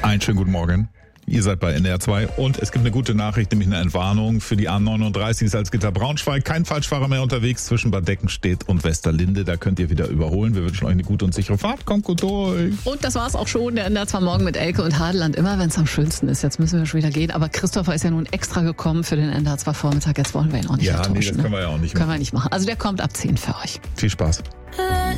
Einen schönen guten Morgen. Ihr seid bei NDR 2 und es gibt eine gute Nachricht, nämlich eine Entwarnung für die A39 Salzgitter Braunschweig. Kein Falschfahrer mehr unterwegs zwischen Bad Deckenstedt und Westerlinde. Da könnt ihr wieder überholen. Wir wünschen euch eine gute und sichere Fahrt. Kommt gut durch. Und das war's auch schon. Der NDR 2 Morgen mit Elke und Hadeland. Immer wenn es am schönsten ist. Jetzt müssen wir schon wieder gehen. Aber Christopher ist ja nun extra gekommen für den NDR 2 Vormittag. Jetzt wollen wir ihn auch nicht enttäuschen. Ja, nee, das können wir ja auch nicht machen. Können wir nicht machen. Also der kommt ab 10 für euch. Viel Spaß.